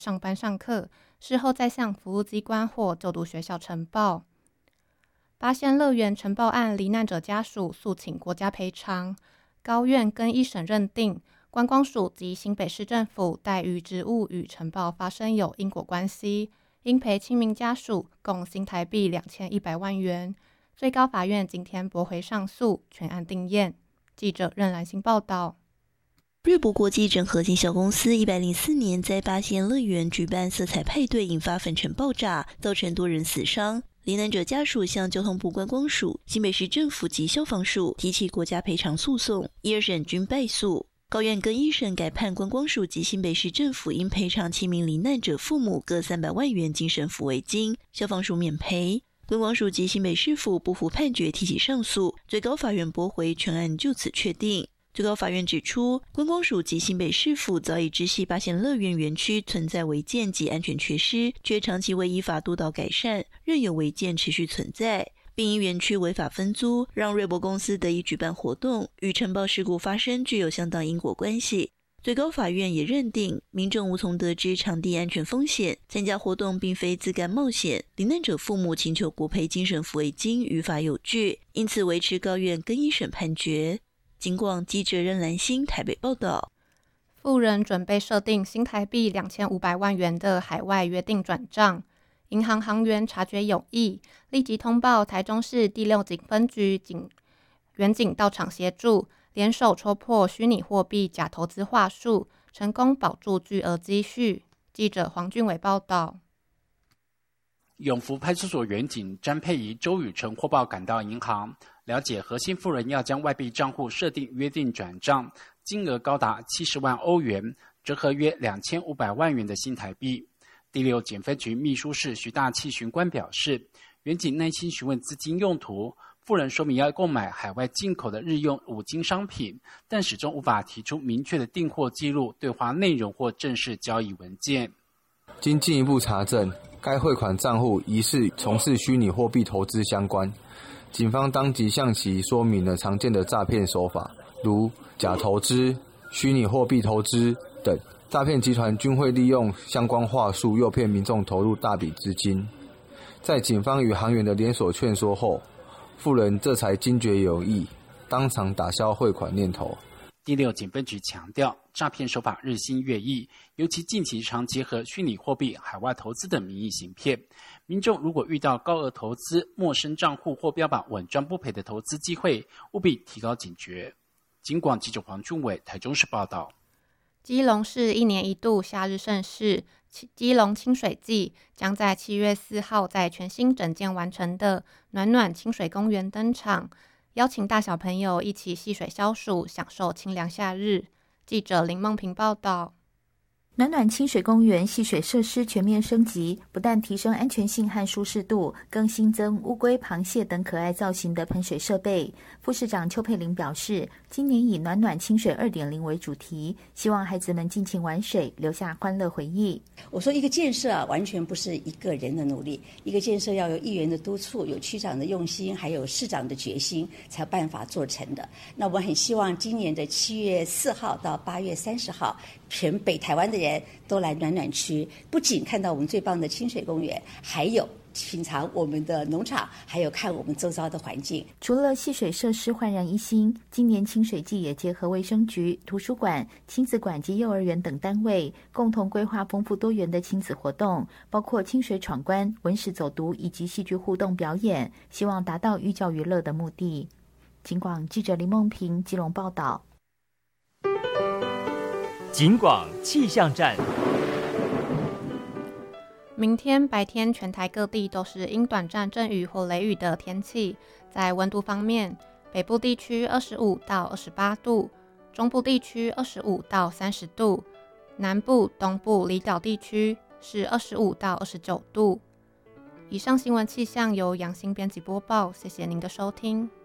上班上课，事后再向服务机关或就读学校呈报。八仙乐园呈报案罹难者家属诉请国家赔偿，高院更一审认定观光署及新北市政府怠于职务与呈报发生有因果关系，应赔亲民家属共新台币2100万元。最高法院今天驳回上诉，全案定验。记者任兰心报道。 瑞博国际整合经销公司104年在八仙乐园举办色彩派对，引发粉尘爆炸，造成多人死伤。罹难者家属向交通部观光署、新北市政府及消防署提起国家赔偿诉讼，一、二审均败诉。高院更一审改判观光署及新北市政府应赔偿7名罹难者父母各300万元精神抚慰金，消防署免赔。观光署及新北市府不服判决，提起上诉，最高法院驳回，全案就此确定。最高法院指出，观光署及新北市府早已知悉八仙乐园园区存在违建及安全缺失，却长期未依法督导改善，任有违建持续存在，并因园区违法分租，让瑞博公司得以举办活动，与呈报事故发生具有相当因果关系。最高法院也认定，民众无从得知场地安全风险，参加活动并非自甘冒险，罹难者父母请求国赔精神抚慰金于法有据，因此维持高院更一审判决。警广记者任兰心台北报道。 富人准备设定新台币2500万元的海外约定转账，银行行员察觉有异，立即通报台中市第6警分局员警到场协助，联手戳破虚拟货币假投资话术，成功保住巨额积蓄。记者黄俊伟报道。 永福派出所员警詹佩仪、周宇成获报赶到银行，了解核心富人要将外币账户设定约定转账，金额高达70万欧元，折合约2500万元的新台币。第6检分局秘书室徐大器巡官表示，员警耐心询问资金用途，富人说明要购买海外进口的日用五金商品，但始终无法提出明确的订货记录、对话内容或正式交易文件。 经进一步查证，该汇款账户疑似从事虚拟货币投资相关，警方当即向其说明了常见的诈骗手法，如假投资、虚拟货币投资等。诈骗集团均会利用相关话术诱骗民众投入大笔资金。在警方与行员的连锁劝说后，富人这才惊觉有异，当场打消汇款念头。 第6警分局强调，诈骗手法日新月异，尤其近期常结合虚拟货币、海外投资等名义行骗。民众如果遇到高额投资、陌生账户或标榜稳赚不赔的投资机会，务必提高警觉。警广记者黄俊伟台中市报道。 基隆市一年一度夏日盛事基隆清水季将在7月4号在全新整建完成的暖暖清水公园登场，邀请大小朋友一起戏水消暑，享受清凉夏日。记者林梦平报道。 暖暖清水公园戏水设施全面升级，不但提升安全性和舒适度，更新增乌龟、螃蟹等可爱造型的喷水设备。副市长邱佩玲表示，今年以暖暖清水 2.0 为主题，希望孩子们尽情玩水，留下欢乐回忆。 我说一个建设完全不是一个人的努力，一个建设要有议员的督促，有区长的用心，还有市长的决心，才有办法做成的。那我很希望今年的7月4号到8月30号，全北台湾的人都来暖暖区，不仅看到我们最棒的清水公园，还有品尝我们的农场，还有看我们周遭的环境。 除了戏水设施焕然一新，今年清水季也结合卫生局、图书馆、亲子馆及幼儿园等单位，共同规划丰富多元的亲子活动，包括清水闯关、文史走读以及戏剧互动表演，希望达到寓教于乐的目的。警广记者林梦平基隆报道。 警广气象站。 明天白天全台各地都是因短暂阵雨或雷雨的天气。在温度方面，北部地区25到28度，中部地区25到30度，南部、东部离岛地区是25到29度。以上新闻气象由杨欣编辑播报，谢谢您的收听。